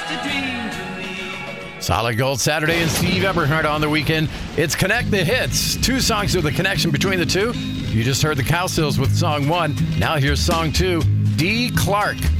Solid Gold Saturday and Steve Eberhardt on the weekend. It's Connect the Hits. 2 songs with a connection between the two. You just heard the Cowsills with song 1. Now here's song 2, Dee Clark.